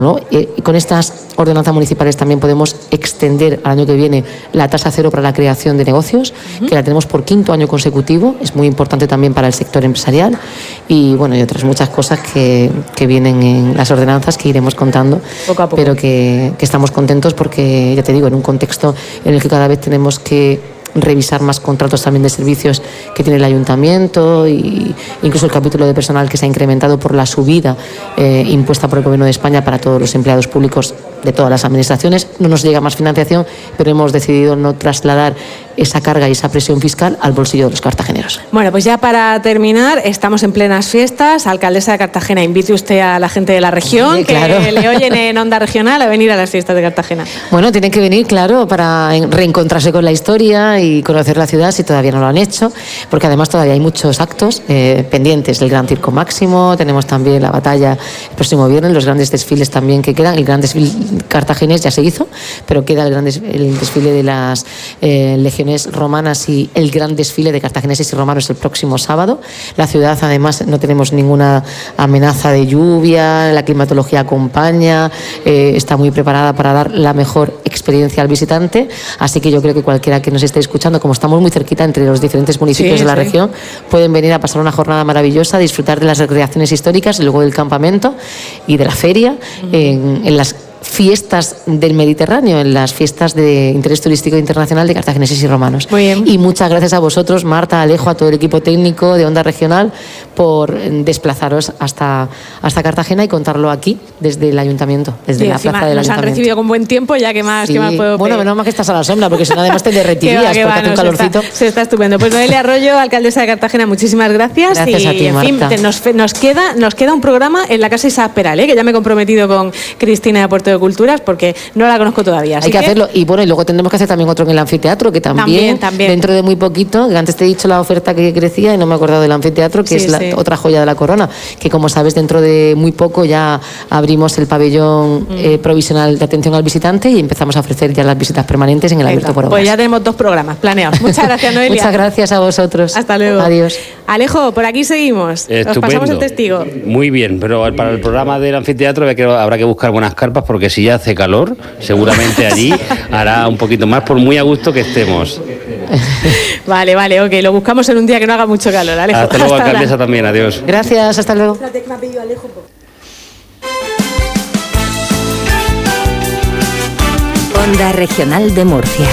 ¿no? Con estas ordenanzas municipales también podemos extender al año que viene la tasa cero para la creación de negocios, que la tenemos por 5º año consecutivo, es muy importante también para el sector empresarial, y bueno, y otras muchas cosas que vienen en las ordenanzas que iremos contando, poco a poco, pero que estamos contentos porque, ya te digo, en un contexto en el que cada vez tenemos que revisar más contratos también de servicios que tiene el ayuntamiento, y incluso el capítulo de personal que se ha incrementado por la subida impuesta por el Gobierno de España para todos los empleados públicos de todas las administraciones. No nos llega más financiación, pero hemos decidido no trasladar esa carga y esa presión fiscal al bolsillo de los cartageneros. Bueno, pues ya para terminar, estamos en plenas fiestas. Alcaldesa de Cartagena, invite usted a la gente de la región, sí, claro, que le oyen en Onda Regional, a venir a las fiestas de Cartagena. Bueno, tienen que venir, claro, para reencontrarse con la historia y conocer la ciudad si todavía no lo han hecho, porque además todavía hay muchos actos pendientes. El Gran Circo Máximo, tenemos también la batalla el próximo viernes, los grandes desfiles también que quedan. El gran desfile cartaginés ya se hizo, pero queda el desfile de las legiones romanas y el gran desfile de cartagineses y romanos el próximo sábado. La ciudad, además, no tenemos ninguna amenaza de lluvia, la climatología acompaña, está muy preparada para dar la mejor experiencia al visitante, así que yo creo que cualquiera que nos esté escuchando, como estamos muy cerquita entre los diferentes municipios de la región, pueden venir a pasar una jornada maravillosa, disfrutar de las recreaciones históricas y luego del campamento y de la feria en las fiestas del Mediterráneo, en las fiestas de interés turístico internacional de cartagineses y romanos. Muy bien. Y muchas gracias a vosotros, Marta, Alejo, a todo el equipo técnico de Onda Regional por desplazaros hasta Cartagena y contarlo aquí desde el ayuntamiento, desde la plaza del ayuntamiento. Nos han recibido con buen tiempo, ya que más, sí. ¿Qué más puedo pedir? Bueno, menos mal que estás a la sombra, porque si no además te derretirías porque hace un calorcito. Se está estupendo. Pues Noelia Arroyo, alcaldesa de Cartagena, muchísimas gracias. Gracias a ti, Marta. En fin, nos queda un programa en la Casa Isaac Peral, que ya me he comprometido con Cristina de Puerto de Culturas, porque no la conozco todavía. Hay que hacerlo, y bueno, y luego tendremos que hacer también otro en el anfiteatro, que también. Dentro de muy poquito, que antes te he dicho la oferta que crecía y no me he acordado del anfiteatro, que es la otra joya de la corona, que como sabes, dentro de muy poco ya abrimos el pabellón provisional de atención al visitante y empezamos a ofrecer ya las visitas permanentes en el abierto por obras. Pues ya tenemos 2 programas planeados. Muchas gracias, Noelia. Muchas gracias a vosotros. Hasta luego. Adiós. Alejo, por aquí seguimos. Estupendo. Nos pasamos el testigo. Muy bien, pero para el programa del anfiteatro habrá que buscar buenas carpas, porque si ya hace calor, seguramente allí hará un poquito más, por muy a gusto que estemos. Vale, ok, lo buscamos en un día que no haga mucho calor, Alejo. Hasta luego, alcaldesa, también, adiós. Gracias, hasta luego. Onda Regional de Murcia.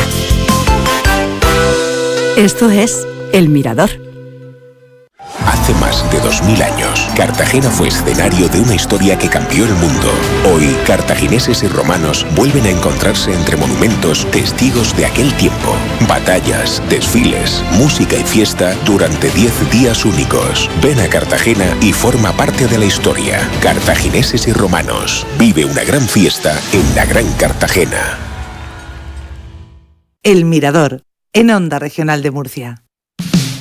Esto es El Mirador. Hace más de 2000 años, Cartagena fue escenario de una historia que cambió el mundo. Hoy, cartagineses y romanos vuelven a encontrarse entre monumentos, testigos de aquel tiempo. Batallas, desfiles, música y fiesta durante 10 días únicos. Ven a Cartagena y forma parte de la historia. Cartagineses y romanos. Vive una gran fiesta en la Gran Cartagena. El Mirador, en Onda Regional de Murcia.